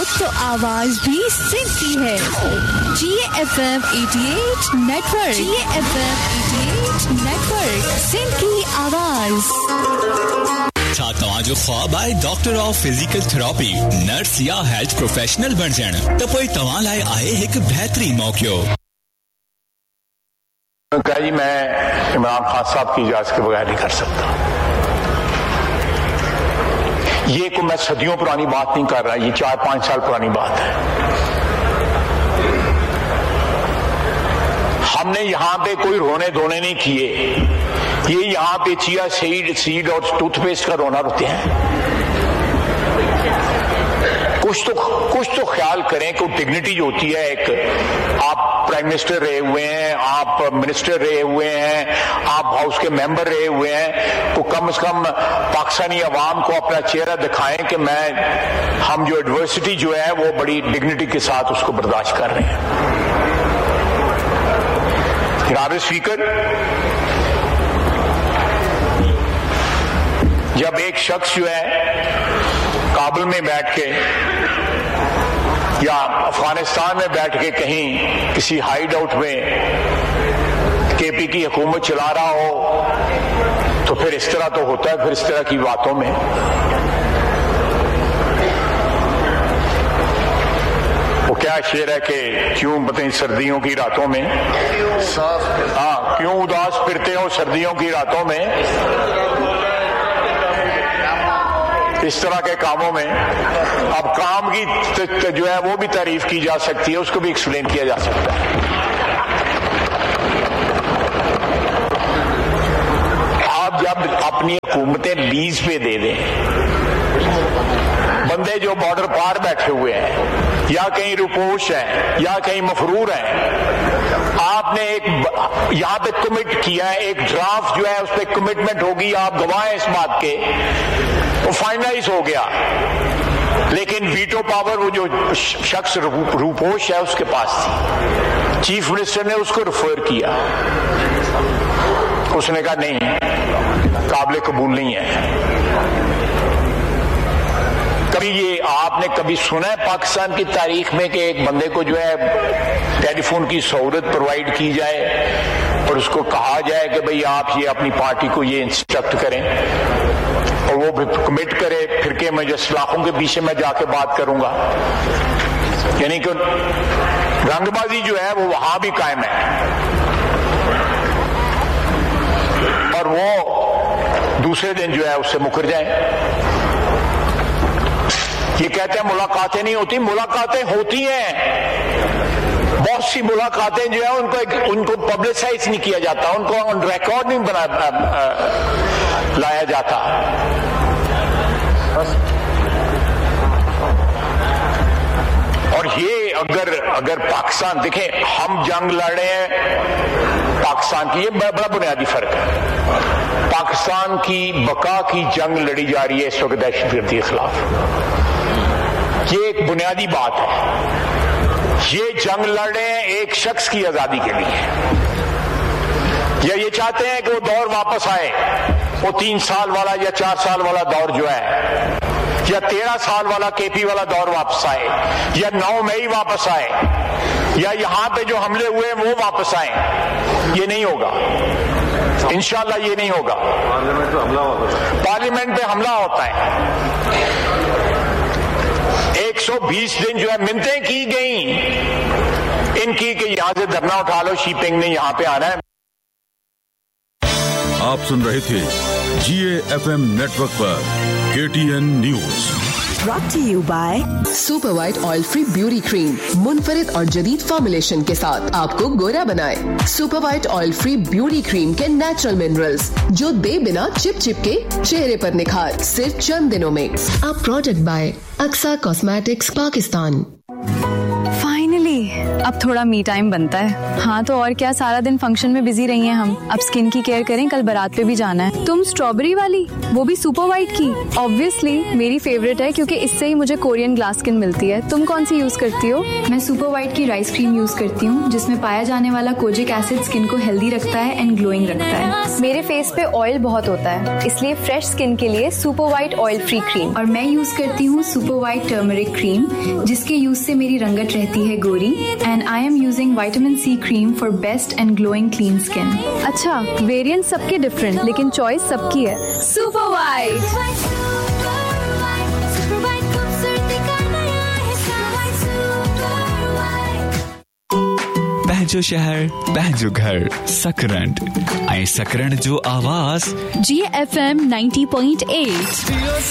तो आवाज भी सिंकी है। GFM 88 नेटवर्क, GFM 88 नेटवर्क, सिंकी आवाज। छा तव्हांजो ख्वाब आहे doctor of physical therapy, nurse या हेल्थ प्रोफेशनल बणजण, त पोइ तव्हां लाइ आहे हिकु बहितरीन मौक़ो। जी मैं इमरान खान साहब की इजाजत के बगैर नहीं कर सकता। ये को मैं सदियों पुरानी बात नहीं कर रहा, ये 4-5 साल पुरानी बात है। हमने यहां पे कोई रोने धोने नहीं किए, ये यहां पे चिया सीड और टूथपेस्ट का रोना रोते हैं। कुछ तो ख्याल करें कि डिग्निटी जो होती है, एक आप प्राइम मिनिस्टर रहे हुए हैं, आप मिनिस्टर रहे हुए हैं, आप हाउस के मेंबर रहे हुए हैं, तो कम से कम पाकिस्तानी अवाम को अपना चेहरा दिखाएं कि हम जो एडवर्सिटी जो है वो बड़ी डिग्निटी के साथ उसको बर्दाश्त कर रहे हैं। जनाब स्पीकर, जब एक शख्स जो है काबुल में बैठ के या अफगानिस्तान में बैठ के कहीं किसी हाइड आउट में केपी की हुकूमत चला रहा हो तो फिर इस तरह तो होता है, फिर इस तरह की बातों में। वो क्या शेर है कि क्यों बताएं सर्दियों की रातों में, हाँ क्यों उदास फिरते हो सर्दियों की रातों में, इस तरह के कामों में। अब काम की जो है वो भी तारीफ की जा सकती है, उसको भी एक्सप्लेन किया जा सकता है। आप जब अपनी हुकूमतें लीज पे दे दें, बंदे जो बॉर्डर पार बैठे हुए हैं या कहीं रुपोश हैं या कहीं मफरूर हैं, आपने एक यहां पे कमिट किया है, एक ड्राफ्ट जो है उस पर कमिटमेंट होगी, आप गवाह हैं इस बात के, वो फाइनलाइज हो गया, लेकिन वीटो पावर वो जो शख्स रूपोश है उसके पास थी। चीफ मिनिस्टर ने उसको रेफर किया, उसने कहा नहीं, काबिल कबूल नहीं है। कभी ये आपने कभी सुना है पाकिस्तान की तारीख में कि एक बंदे को जो है टेलीफोन की सहूलत प्रोवाइड की जाए और उसको कहा जाए कि भाई आप ये अपनी पार्टी को ये इंस्ट्रक्ट करें और वो भी कमिट करे, फिर के मैं जो सलाखों के पीछे मैं जाके बात करूंगा। यानी कि रंगबाजी जो है वो वहां भी कायम है और वो दूसरे दिन जो है उससे मुकर जाए। ये कहते हैं मुलाकातें नहीं होती, मुलाकातें होती हैं। बहुत सी मुलाकातें जो है उनको पब्लिसाइज नहीं किया जाता, उनको ऑन रिकॉर्ड नहीं लाया जाता। और ये अगर पाकिस्तान देखें, हम जंग लड़ रहे हैं पाकिस्तान की, ये बड़ा बुनियादी फर्क है। पाकिस्तान की बका की जंग लड़ी जा रही है इस वक्त दहशतगर्दी के खिलाफ, ये एक बुनियादी बात है। ये जंग लड़ रहे हैं एक शख्स की आजादी के लिए, या ये चाहते हैं कि वो दौर वापस आए, वो 3 साल वाला या 4 साल वाला दौर जो है, या 13 साल वाला केपी वाला दौर वापस आए, या 9 मई वापस आए, या यहां पे जो हमले हुए वो वापस आए। ये नहीं होगा, इंशाल्लाह ये नहीं होगा। पार्लियामेंट पे हमला होता है, 120 दिन जो है मिन्नतें की गई इनकी कि यहां से धरना उठा लो, शीपिंग ने यहां पे आना है। आप सुन रहे थे GAFM नेटवर्क पर KTN news. Brought to you by super white oil free beauty cream, मुनफरिद और जदीद फॉर्मुलेशन के साथ आपको गोरा बनाए। Super white oil free beauty cream के नेचुरल मिनरल्स जो दे बिना चिप के चेहरे पर निखार, सिर्फ चंद दिनों में। अब product bye Aqsa cosmetics Pakistan. Finally, अब थोड़ा मी टाइम बनता है। हाँ तो और क्या, सारा दिन फंक्शन में बिजी रही हैं हम। अब स्किन की केयर करें, कल बारात पे भी जाना है। तुम स्ट्रॉबेरी वाली, वो भी सुपर वाइट की? ऑब्वियसली मेरी फेवरेट है क्योंकि इससे ही मुझे कोरियन ग्लास स्किन मिलती है। तुम कौन सी यूज करती हो? मैं सुपर वाइट की राइस क्रीम यूज करती हूँ, जिसमें पाया जाने वाला कोजिक एसिड स्किन को हेल्दी रखता है एंड ग्लोइंग रखता है। मेरे फेस पे ऑयल बहुत होता है, इसलिए फ्रेश स्किन के लिए super white oil free cream. और मैं यूज करती हूँ सुपर वाइट टर्मरिक क्रीम, जिसके यूज से मेरी रंगत रहती है गोरी। And I am using vitamin C cream for best and glowing clean skin. अच्छा, वेरिएंट सबके डिफरेंट, लेकिन चॉइस सबकी है। Super white. पहजो शहर पहजो घर सकरंड ऐं सकरंड जो आवाज़ GFM 90.8